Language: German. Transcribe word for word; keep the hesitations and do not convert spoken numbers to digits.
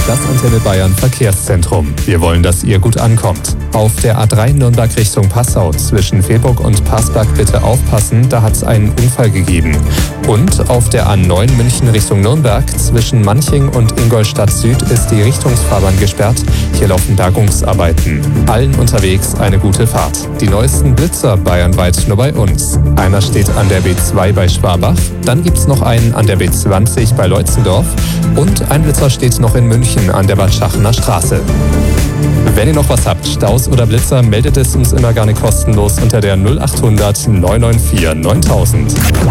Das Antenne Bayern Verkehrszentrum. Wir wollen, dass ihr gut ankommt. Auf der A drei Nürnberg Richtung Passau zwischen Velburg und Parsberg bitte aufpassen, da hat es einen Unfall gegeben. Und auf der A neun München Richtung Nürnberg zwischen Manching und Ingolstadt Süd ist die Richtungsfahrbahn gesperrt. Hier laufen Bergungsarbeiten. Allen unterwegs eine gute Fahrt. Die neuesten Blitzer bayernweit nur bei uns. Einer steht an der B zwei bei Schwabach, dann gibt es noch einen an der B zwanzig bei Leutzendorf und ein Blitzer steht noch in München an der Bad Schachener Straße. Wenn ihr noch was habt, Staus oder Blitzer, meldet es uns immer gerne kostenlos unter der null acht hundert neun neun vier neuntausend.